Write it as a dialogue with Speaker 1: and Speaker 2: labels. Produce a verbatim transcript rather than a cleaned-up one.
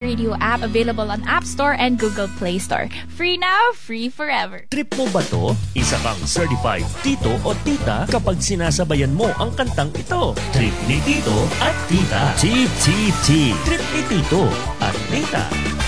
Speaker 1: Radio app, available on App Store and Google Play Store. Free now, free forever.
Speaker 2: Trip mo ba to? Isa kang certified tito o tita kapag sinasabayan mo ang kantang ito. Trip ni Tito at Tita. T T T. Trip ni Tito at Tita.